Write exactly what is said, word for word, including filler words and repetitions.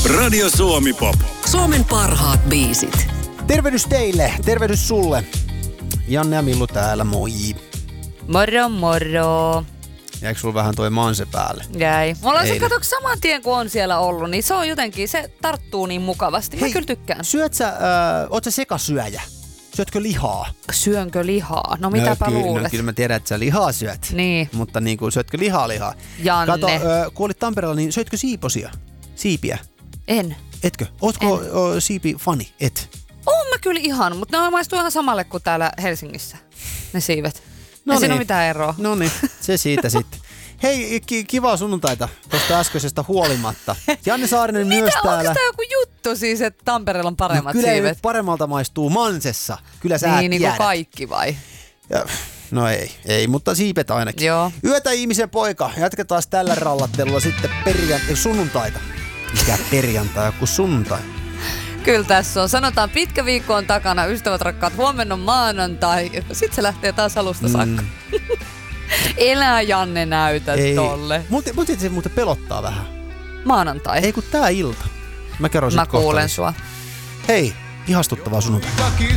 Radio Suomi Pop. Suomen parhaat biisit. Tervehdys teille, tervehdys sulle. Janne ja Millu täällä, moi. Moro moro. Jäikö sulla vähän toi manse päälle? Jäi. Mulla on se, Eilen. katsoks saman tien kun on siellä ollut, niin se on jotenkin, se tarttuu niin mukavasti. Mä Hei, kyllä tykkään. Syöt sä, äh, oot sä sekasyöjä? Syötkö lihaa? Syönkö lihaa? No mitäpä no, kyllä, luulet? No kyllä mä tiedän, että sä lihaa syöt. Niin. Mutta niin kuin, syötkö lihaa lihaa? Janne. Kato, äh, kun olit Tampereella, niin söitkö siiposia? Siipiä? En. Etkö? Ootko o, siipi-fani? Et. Oon mä kyllä ihan, mutta ne maistuu ihan samalle kuin täällä Helsingissä. Ne siivet. No ei siinä ole mitään eroa. No niin, se siitä sitten. Hei, ki- kivaa sunnuntaita tuosta äskeisestä huolimatta. Janne Saarinen myös Mitä, täällä. onko tää joku juttu siis, että Tampereella on paremmat no, kyllä siivet? nyt paremmalta maistuu mansessa. Kyllä sä Niin, niin kuin tiedät. kaikki vai? Ja, no ei, ei, mutta siipet ainakin. Joo. Yötä ihmisen poika. Jatketaan tällä rallattelulla sitten perjan- sunnuntaita. Mikä perjantai, kun sunnuntai. Kyllä tässä on. Sanotaan, pitkä viikko on takana. Ystävät rakkaat, huomenna on maanantai. Sitten se lähtee taas alusta saakka. Mm. Elää Janne näytä Ei. tolle. Mutta mut se muuten pelottaa vähän. Maanantai. Ei kun tää ilta. Mä kerron Mä sit kohta kuulen lisää. sua. Hei, ihastuttavaa sunnuntai.